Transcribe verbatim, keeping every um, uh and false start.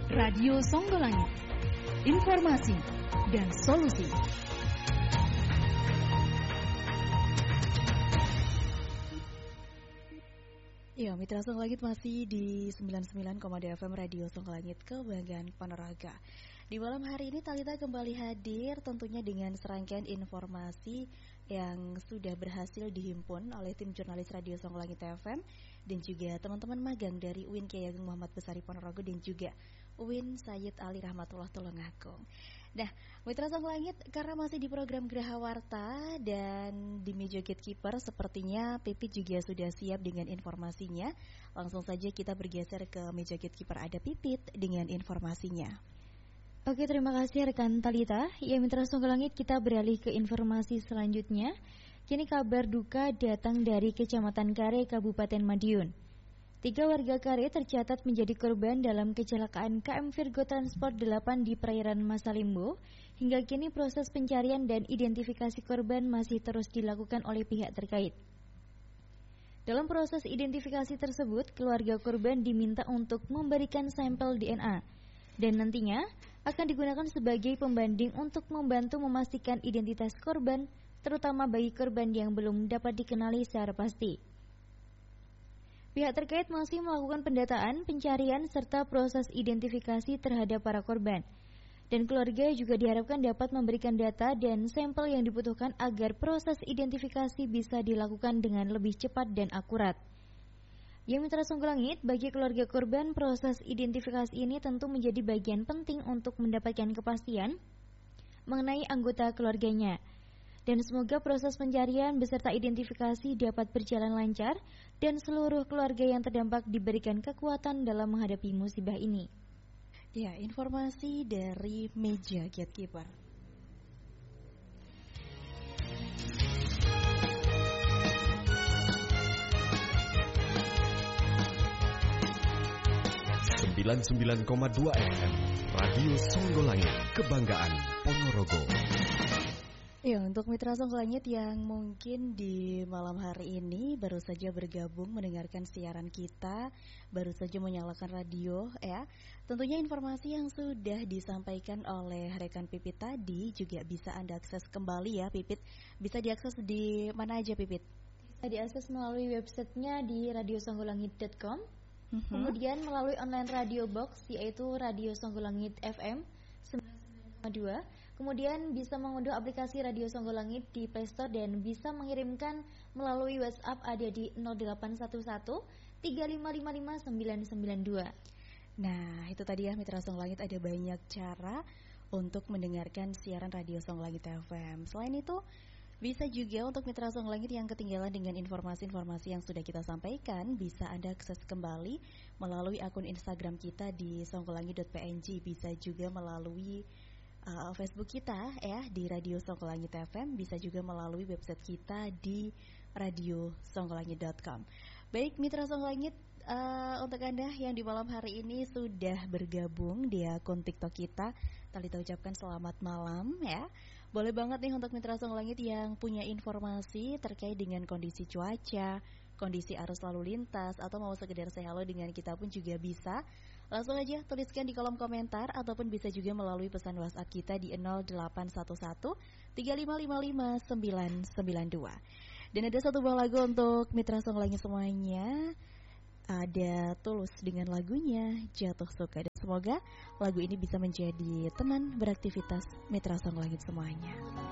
Radio Songgolangit, informasi dan solusi. Ya, Mitra Songgolangit masih di sembilan puluh sembilan koma dua F M Radio Songgolangit, kebanggaan Ponorogo. Di malam hari ini Talita kembali hadir tentunya dengan serangkaian informasi yang sudah berhasil dihimpun oleh tim jurnalis Radio Songgolangit F M dan juga teman-teman magang dari U I N Kiai Ageng Muhammad Besari Ponorogo dan juga U I N Sayyid Ali Rahmatullah Tulungagung. Nah, Mitra Songgolangit, karena masih di program Geraha Warta dan di meja gatekeeper, sepertinya Pipit juga sudah siap dengan informasinya. Langsung saja kita bergeser ke meja gatekeeper, ada Pipit dengan informasinya. Oke, terima kasih rekan Talita. Ya, Mitra Songgolangit, kita beralih ke informasi selanjutnya. Kini kabar duka datang dari Kecamatan Kare, Kabupaten Madiun. Tiga warga Kare tercatat menjadi korban dalam kecelakaan K M Virgo Transport delapan di perairan Masalimbo. Hingga kini proses pencarian dan identifikasi korban masih terus dilakukan oleh pihak terkait. Dalam proses identifikasi tersebut, keluarga korban diminta untuk memberikan sampel D N A dan nantinya akan digunakan sebagai pembanding untuk membantu memastikan identitas korban, terutama bagi korban yang belum dapat dikenali secara pasti. Pihak terkait masih melakukan pendataan, pencarian, serta proses identifikasi terhadap para korban. Dan keluarga juga diharapkan dapat memberikan data dan sampel yang dibutuhkan agar proses identifikasi bisa dilakukan dengan lebih cepat dan akurat. Ya, Mitra Songgolangit, bagi keluarga korban, proses identifikasi ini tentu menjadi bagian penting untuk mendapatkan kepastian mengenai anggota keluarganya. Dan semoga proses pencarian beserta identifikasi dapat berjalan lancar dan seluruh keluarga yang terdampak diberikan kekuatan dalam menghadapi musibah ini. Ya, informasi dari meja gatekeeper. sembilan puluh sembilan koma dua F M Radio Songgolangit, kebanggaan Ponorogo. Ya, untuk Mitra Songgolangit yang mungkin di malam hari ini baru saja bergabung mendengarkan siaran kita, baru saja menyalakan radio ya. Tentunya informasi yang sudah disampaikan oleh rekan Pipit tadi juga bisa Anda akses kembali ya, Pipit. Bisa diakses di mana aja, Pipit? Bisa diakses melalui websitenya di radio songgolangit dot com. Mm-hmm. Kemudian melalui online radio box yaitu Radio Songgolangit F M sembilan puluh sembilan koma dua. Kemudian bisa mengunduh aplikasi Radio Songgolangit di Play Store dan bisa mengirimkan melalui WhatsApp ada di nol delapan satu satu tiga lima lima lima sembilan sembilan dua. Nah, itu tadi ya Mitra Songgolangit, ada banyak cara untuk mendengarkan siaran Radio Songgolangit F M. Selain itu, bisa juga untuk Mitra Songgolangit yang ketinggalan dengan informasi-informasi yang sudah kita sampaikan, bisa Anda akses kembali melalui akun Instagram kita di songgolangit dot p n g, bisa juga melalui uh, Facebook kita ya di Radio Songgolangit F M, bisa juga melalui website kita di radio songgolangit dot com. Baik Mitra Songgolangit, uh, untuk Anda yang di malam hari ini sudah bergabung di akun TikTok kita, Talita ucapkan selamat malam ya. Boleh banget nih untuk Mitra Songgolangit yang punya informasi terkait dengan kondisi cuaca, kondisi arus lalu lintas, atau mau sekedar say halo dengan kita pun juga bisa. Langsung aja tuliskan di kolom komentar ataupun bisa juga melalui pesan WhatsApp kita di nol delapan satu satu tiga lima lima lima sembilan sembilan dua. Dan ada satu buah lagu untuk Mitra Songgolangit semuanya. Ada Tulus dengan lagunya Jatuh Suka, dan semoga lagu ini bisa menjadi teman beraktivitas Mitra Songgolangit semuanya.